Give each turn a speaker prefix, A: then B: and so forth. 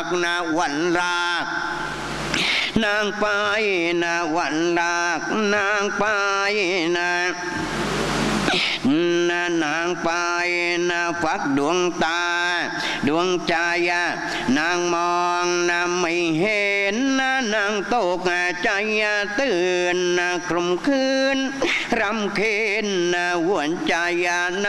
A: นะวันรากนางไปนะวันรากนางไปนะนางไปนะฟักดวงตาดวงใจนางมองนะไม่เห็นนางตกใจตื่นคลุมคืนรำเค็นหวนใจ